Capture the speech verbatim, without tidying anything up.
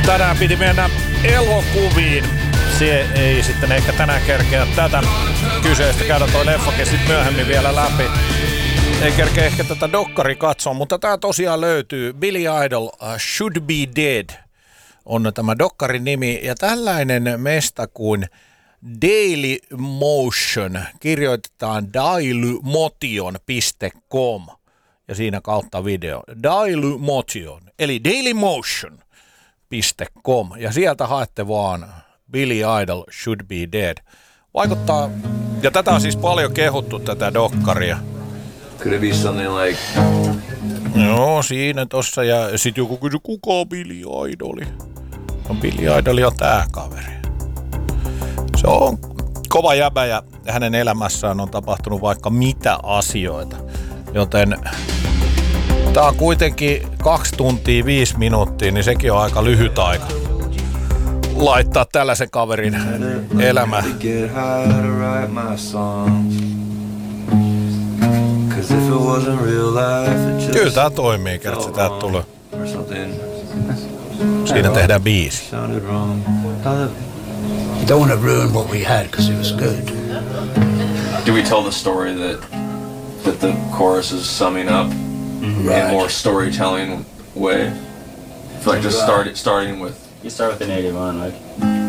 Tänään piti mennä elokuviin. Se ei sitten ehkä tänään kerkeä tätä kyseistä käydä toi leffakin sitten myöhemmin vielä läpi. Ei kerkeä ehkä tätä dokkari katsoa, mutta tää tosiaan löytyy. Billy Idol, uh, Should Be Dead on tämä dokkarin nimi. Ja tällainen mesta kuin Daily Motion kirjoitetaan dailymotion piste com ja siinä kautta video. Dailymotion, eli dailymotion piste com ja sieltä haette vaan Billy Idol Should Be Dead. Vaikuttaa, ja tätä on siis paljon kehuttu tätä dokkaria. Could it be something like... Joo, siinä tossa ja sit joku kysyi, kuka on Billy Idoli? No Billy Idoli on tää kaveri. Se on kova jäbä ja hänen elämässään on tapahtunut vaikka mitä asioita. Joten tää on kuitenkin kaksi tuntia viisi minuuttia, niin sekin on aika lyhyt aika laittaa tällaisen kaverin elämä. Kyllä tää toimii, kerta se täältä tulee. Siinä tehdään biisi. You don't want to ruin what we had because it was good. Do we tell the story that that the chorus is summing up mm-hmm. in a more storytelling way? Like just start starting with You start with the native one, like.